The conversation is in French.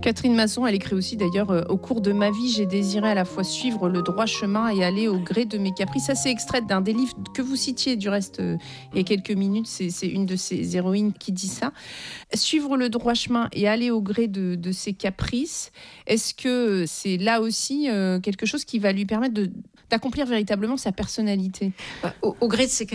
Catherine Masson, elle écrit aussi d'ailleurs au cours de ma vie, j'ai désiré à la fois suivre le droit chemin et aller au gré de mes caprices. Ça, c'est extrait d'un des livres que vous citiez du reste il y a quelques minutes. C'est une de ces héroïnes qui dit ça. Suivre le droit chemin et aller au gré de ses caprices, est-ce que c'est là aussi quelque chose qui va lui permettre d'accomplir véritablement sa personnalité ? Au gré de ses